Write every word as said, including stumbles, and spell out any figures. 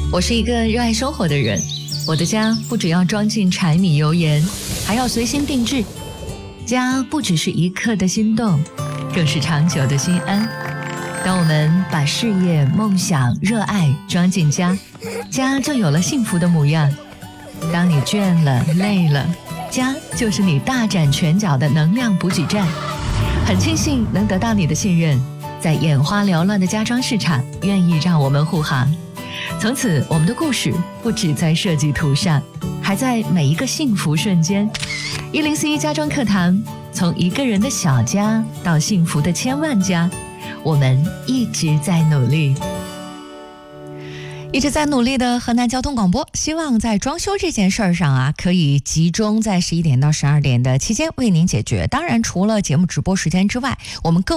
我是一个热爱生活的人，我的家不只要装进柴米油盐，还要随心定制。家不只是一刻的心动，更是长久的心安。当我们把事业、梦想、热爱装进家，家就有了幸福的模样。当你倦了、累了，家就是你大展拳脚的能量补给站。很庆幸能得到你的信任，在眼花缭乱的家装市场，愿意让我们护航。从此，我们的故事不只在设计图上，还在每一个幸福瞬间。一零四一家装课堂，从一个人的小家到幸福的千万家，我们一直在努力。 一直在努力的河南交通广播，希望在装修这件事儿上啊，可以集中在十一点到十二点的期间为您解决。当然，除了节目直播时间之外，我们更